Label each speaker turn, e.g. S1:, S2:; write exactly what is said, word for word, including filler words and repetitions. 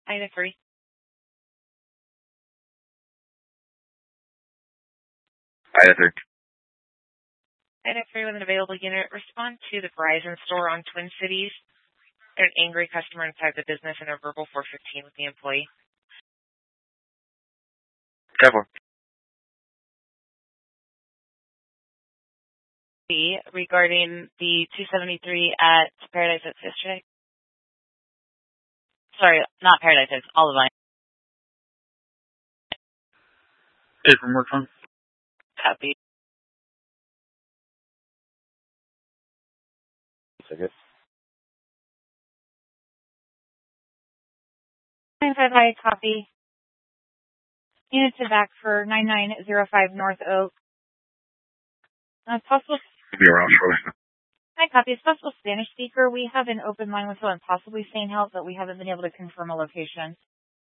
S1: Item three.
S2: Item three.
S1: Item three with an available unit. Respond to the Verizon store on Twin Cities. An angry customer inside the business and a verbal four fifteen with the employee.
S2: ten four.
S1: Regarding the two seventy-three at Paradise Oaks yesterday. Sorry, not Paradise Oaks, Olivine.
S2: Hey, from work phone.
S1: Copy.
S2: Second.
S3: nine five five, copy. Unit to back for nine nine zero five North Oak. Uh, possible.
S2: We'll be around shortly.
S3: Hi, copy. It's possible Spanish speaker. We have an open line with someone possibly saying help, but we haven't been able to confirm a location.